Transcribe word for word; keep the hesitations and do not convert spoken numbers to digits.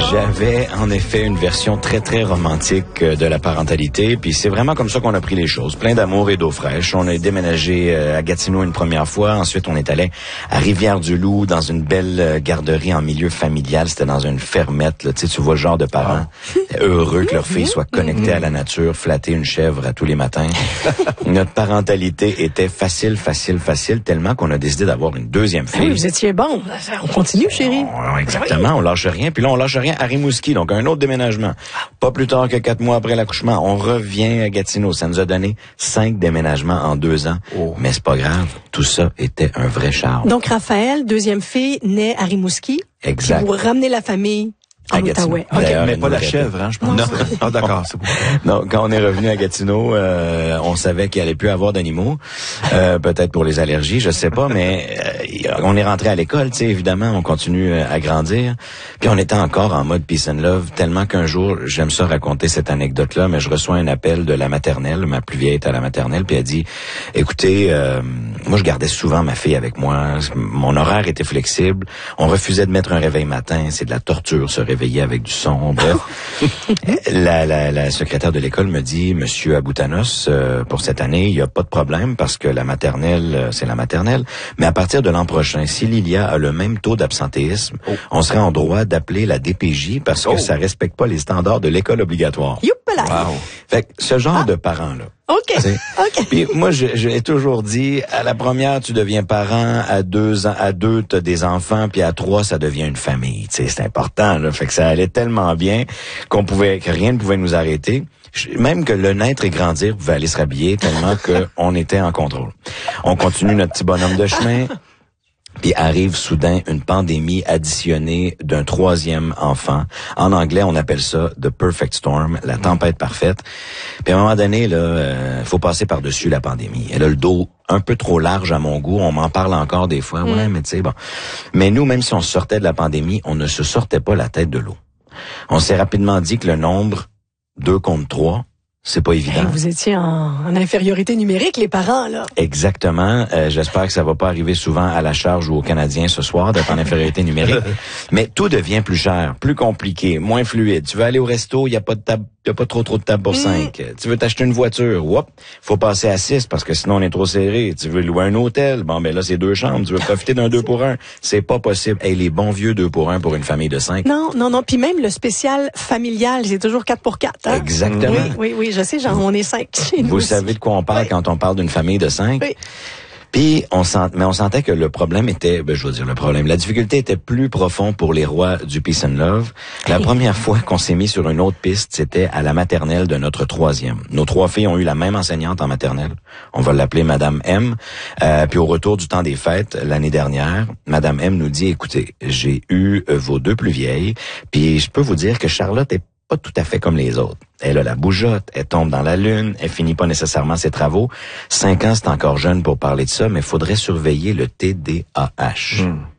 J'avais en effet une version très très romantique de la parentalité, puis c'est vraiment comme ça qu'on a pris les choses, plein d'amour et d'eau fraîche. On a déménagé à Gatineau une première fois, ensuite on est allé à Rivière-du-Loup dans une belle garderie en milieu familial, c'était dans une fermette, là. Tu sais, tu vois le genre de parents heureux que leur fille soit connectée à la nature, flatter une chèvre à tous les matins. Notre parentalité était facile, facile, facile, tellement qu'on a décidé d'avoir une deuxième fille. Ah oui, vous étiez bon. On continue, chérie. On, exactement, on lâche rien. Puis là, on lâche rien à Rimouski, donc un autre déménagement. Pas plus tard que quatre mois après l'accouchement, on revient à Gatineau. Ça nous a donné cinq déménagements en deux ans. Oh. Mais c'est pas grave, tout ça était un vrai charme. Donc, Raphaël, deuxième fille, naît à Rimouski. Exact. Vous ramenez la famille en Outaouais. Okay. Mais pas la chèvre, hein, je pense. Non. Ah, d'accord, c'est bon. Non, quand on est revenu à Gatineau, euh, on savait qu'il allait plus avoir d'animaux, euh, peut-être pour les allergies, je sais pas, mais euh, on est rentré à l'école, tu sais, évidemment, on continue à grandir, puis on était encore en mode peace and love, tellement qu'un jour, j'aime ça raconter cette anecdote-là, mais je reçois un appel de la maternelle, ma plus vieille est à la maternelle, puis elle dit, écoutez, euh, moi je gardais souvent ma fille avec moi, mon horaire était flexible, on refusait de mettre un réveil matin, c'est de la torture ce réveil. Veiller avec du son, bref. la, la, la secrétaire de l'école me dit, Monsieur Aboutanos, euh, pour cette année, il n'y a pas de problème parce que la maternelle, euh, c'est la maternelle. Mais à partir de l'an prochain, si Lilia a le même taux d'absentéisme, oh. on serait en droit d'appeler la D P J parce que oh. ça respecte pas les standards de l'école obligatoire. Youpala! Wow. Fait que ce genre ah. de parents-là. OK. OK. Puis moi, j'ai toujours dit, à la première, tu deviens parent, à deux ans, à deux, t'as des enfants, puis à trois, ça devient une famille. Tu sais, c'est important, là. Fait que ça allait tellement bien qu'on pouvait, que rien ne pouvait nous arrêter. Même que le naître et grandir pouvait aller se rhabiller tellement que on était en contrôle. On continue notre petit bonhomme de chemin. Puis arrive soudain une pandémie additionnée d'un troisième enfant. En anglais, on appelle ça « the perfect storm », la tempête parfaite. Puis à un moment donné, là, euh, faut passer par-dessus la pandémie. Elle a le dos un peu trop large à mon goût. On m'en parle encore des fois. Ouais, mm. mais tu sais, bon. Mais nous, même si on sortait de la pandémie, on ne se sortait pas la tête de l'eau. On s'est rapidement dit que le nombre deux contre trois, c'est pas évident. Hey, vous étiez en, en infériorité numérique, les parents, là. Exactement. Euh, j'espère que ça va pas arriver souvent à la charge ou aux Canadiens ce soir d'être en infériorité numérique. Mais tout devient plus cher, plus compliqué, moins fluide. Tu veux aller au resto, il y a pas de table, il y a pas trop trop de table pour cinq. Mm. Tu veux t'acheter une voiture, whoop, faut passer à six parce que sinon on est trop serré. Tu veux louer un hôtel, bon ben là c'est deux chambres. Tu veux profiter d'un deux pour un, c'est pas possible. Hey, les bons vieux deux pour un pour une famille de cinq. Non, non, non. Puis même le spécial familial, c'est toujours quatre pour quatre. Hein? Exactement. Oui, oui, oui. Je sais, genre, on est cinq chez nous. Vous savez de quoi on parle oui. quand on parle d'une famille de cinq? Oui. Puis, on sent, mais on sentait que le problème était, ben, je veux dire le problème, la difficulté était plus profond pour les rois du peace and love. La première fois qu'on s'est mis sur une autre piste, c'était à la maternelle de notre troisième. Nos trois filles ont eu la même enseignante en maternelle. On va l'appeler Madame M. Euh, puis au retour du temps des fêtes, l'année dernière, Madame M nous dit, écoutez, j'ai eu euh, vos deux plus vieilles, puis je peux vous dire que Charlotte est pas tout à fait comme les autres. Elle a la bougeotte, elle tombe dans la lune, elle finit pas nécessairement ses travaux. Cinq ans, c'est encore jeune pour parler de ça, mais faudrait surveiller le T D A H. Mm.